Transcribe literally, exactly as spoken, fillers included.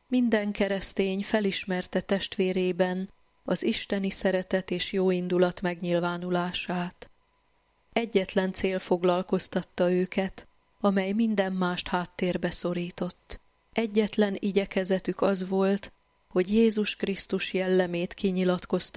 Minden keresztény felismerte testvérében az isteni szeretet és jóindulat megnyilvánulását. Egyetlen cél foglalkoztatta őket, amely minden mást háttérbe szorított. Egyetlen igyekezetük az volt, hogy Jézus Krisztus jellemét kinyilatkoztassák